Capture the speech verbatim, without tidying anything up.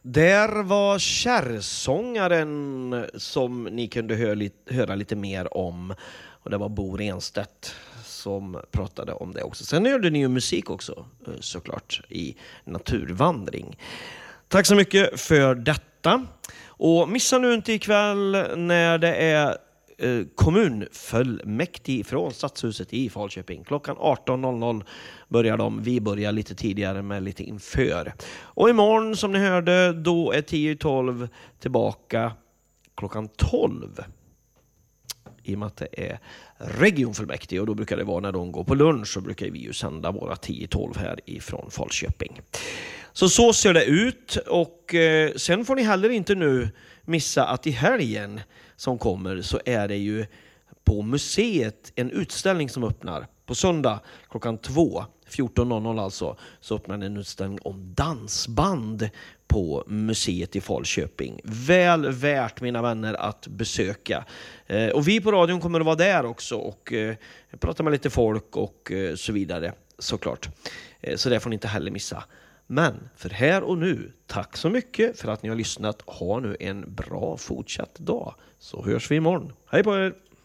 Där var kärrsångaren som ni kunde höra lite, höra lite mer om. Och det var Bo Renstedt som pratade om det också. Sen hörde ni ju musik också, såklart, i Naturvandring. Tack så mycket för detta. Och missa nu inte ikväll när det är eh, kommunfullmäktige från Stadshuset i Falköping. Klockan arton noll noll börjar de. Vi börjar lite tidigare med lite inför. Och imorgon, som ni hörde, då är tio tolv tillbaka klockan tolv. I och med att det är regionfullmäktige, och då brukar det vara när de går på lunch, så brukar vi ju sända våra tio tolv här ifrån Falköping. Så så ser det ut, och eh, sen får ni heller inte nu missa att i helgen som kommer så är det ju på museet en utställning som öppnar på söndag klockan två, fjorton noll noll alltså, så öppnar en utställning om dansband på museet i Falköping. Väl värt, mina vänner, att besöka. Eh, och vi på radion kommer att vara där också och eh, prata med lite folk och eh, så vidare, såklart. Eh, så det får ni inte heller missa. Men för här och nu, tack så mycket för att ni har lyssnat. Ha nu en bra fortsatt dag, så hörs vi imorgon. Hej på er!